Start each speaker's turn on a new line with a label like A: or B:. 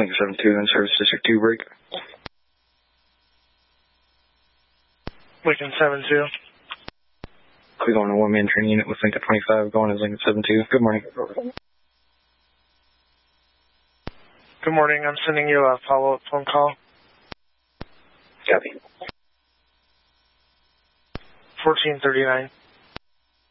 A: Lincoln 72 in service District 2 break.
B: Lincoln 72.
A: We're going to one-man train unit with Lincoln 25, going as Lincoln 72. Good morning.
B: Good morning. I'm sending you a follow-up phone call.
A: Copy.
B: 1439.